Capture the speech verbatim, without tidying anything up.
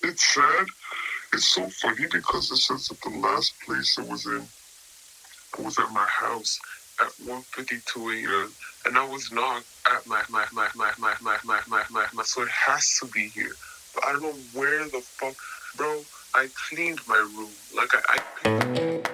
It's sad. It's so funny because it says that the last place it was in was at my house at one fifty-two a.m. and I was not at my my my my my my my my my my so it has to be here. But I don't know where the fuck, bro. I cleaned my room like I. I